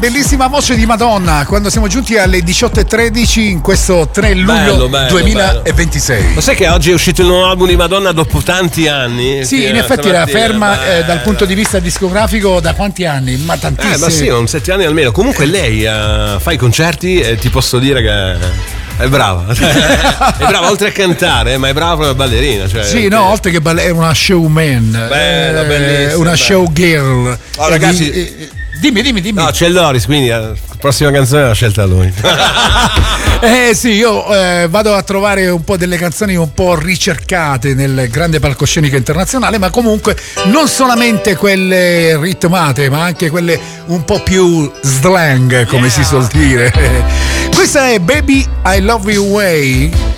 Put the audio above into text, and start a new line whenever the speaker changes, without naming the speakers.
bellissima voce di Madonna quando siamo giunti alle 18:13 in questo 3 luglio
bello,
2026.
Bello. Lo sai che oggi è uscito il nuovo album di Madonna dopo tanti anni?
Sì, in effetti era ferma dal punto di vista discografico da quanti anni? Ma tantissimi.
Ma sì, 7 anni almeno. Comunque lei fa i concerti e ti posso dire che è brava. È brava oltre a cantare, ma è brava come ballerina. Cioè,
sì, no, oltre che è una showman.
Bella, bellissima.
Una showgirl.
Oh, ragazzi.
Dimmi.
No, c'è Loris, quindi la prossima canzone l'ha scelta lui.
Sì, io vado a trovare un po' delle canzoni un po' ricercate nel grande palcoscenico internazionale, ma comunque non solamente quelle ritmate, ma anche quelle un po' più slang, come si suol dire. Questa è Baby I Love You Way.